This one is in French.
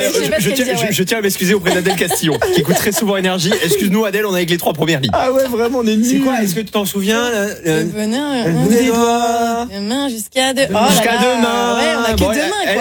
sais pas ce qu'elle dit, ouais. Je tiens à m'excuser auprès d'Adèle Castillon, qui écoute très souvent Énergie. Excuse-nous, Adèle, on est avec les 3 premières lignes. Ah ouais, vraiment, on est nuls. C'est quoi? Est-ce que tu t'en souviens? Le bonheur, bout des doigts. demain jusqu'à demain. Jusqu'à demain. Ouais, on a que demain, quoi.